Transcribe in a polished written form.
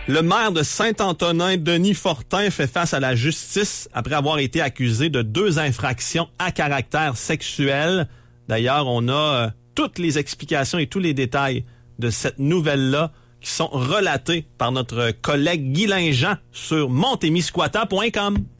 Le maire de Saint-Antonin, Denis Fortin, fait face à la justice après avoir été accusé de 2 infractions à caractère sexuel. D'ailleurs, on a toutes les explications et tous les détails de cette nouvelle-là qui sont relatés par notre collègue Guy Linjean sur montémiscouata.com.